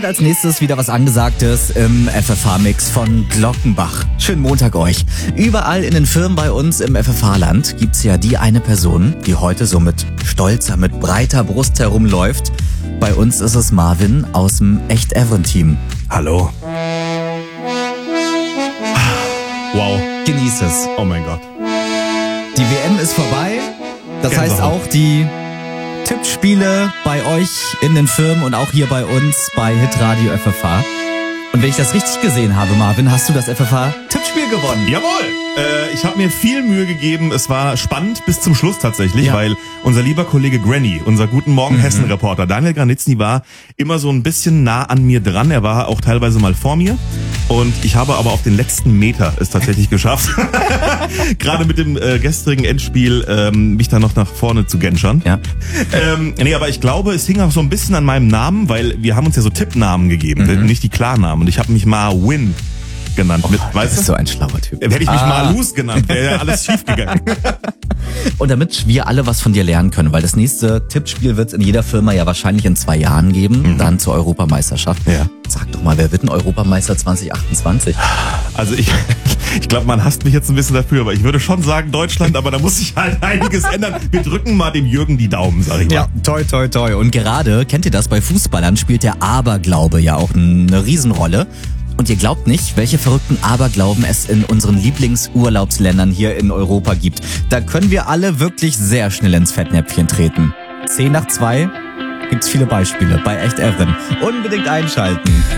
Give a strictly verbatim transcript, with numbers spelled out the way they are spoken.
Und als nächstes wieder was Angesagtes im F F H-Mix von Glockenbach. Schönen Montag euch. Überall in den Firmen bei uns im F F H-Land gibt's ja die eine Person, die heute so mit stolzer, mit breiter Brust herumläuft. Bei uns ist es Marvin aus dem Echt Evren-Team. Hallo. Wow. Genieß es. Oh mein Gott. Die W M ist vorbei. Das Gänsehaut. heißt auch die Tippspiele bei euch in den Firmen und auch hier bei uns bei Hitradio F F H. Und wenn ich das richtig gesehen habe, Marvin, hast du das F F H-Tippspiel gewonnen. Jawohl! Äh, ich habe mir viel Mühe gegeben. Es war spannend bis zum Schluss tatsächlich, Ja. weil unser lieber Kollege Granny, unser Guten Morgen Hessen-Reporter Daniel Granitzny war immer so ein bisschen nah an mir dran. Er war auch teilweise mal vor mir. Und ich habe aber auf den letzten Meter es tatsächlich geschafft, gerade mit dem äh, gestrigen Endspiel ähm, mich da noch nach vorne zu genschern. Ja. Ähm, nee, aber ich glaube, es hing auch so ein bisschen an meinem Namen, weil wir haben uns ja so Tippnamen gegeben, Mhm. nicht die Klarnamen. Und ich habe mich mal Win genannt. mit, Du weißt bist du? so ein schlauer Typ. Hätte ich mich Ah. mal Luz genannt, wäre ja alles schief gegangen. Und damit wir alle was von dir lernen können, weil das nächste Tippspiel wird es in jeder Firma ja wahrscheinlich in zwei Jahren geben, dann zur Europameisterschaft. Ja. Sag doch mal, wer wird denn Europameister zwanzig achtundzwanzig? Also ich, ich glaube, man hasst mich jetzt ein bisschen dafür, aber ich würde schon sagen Deutschland, aber da muss sich halt einiges ändern. Wir drücken mal dem Jürgen die Daumen, sag ich mal. Ja, toi, toi, toi. Und gerade, kennt ihr das, bei Fußballern spielt der Aberglaube ja auch eine Riesenrolle. Und ihr glaubt nicht, welche verrückten Aberglauben es in unseren Lieblingsurlaubsländern hier in Europa gibt. Da können wir alle wirklich sehr schnell ins Fettnäpfchen treten. Zehn nach zwei gibt's viele Beispiele bei Echt Evren. Unbedingt einschalten.